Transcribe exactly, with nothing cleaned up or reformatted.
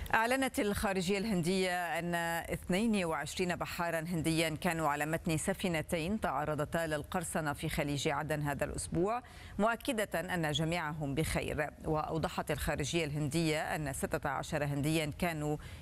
أعلنت الخارجية الهندية أن اثنين وعشرين بحارا هنديا كانوا على متن سفينتين تعرضتا للقرصنة في خليج عدن هذا الأسبوع، مؤكدة أن جميعهم بخير. وأوضحت الخارجية الهندية أن ستة عشر هنديا كانوا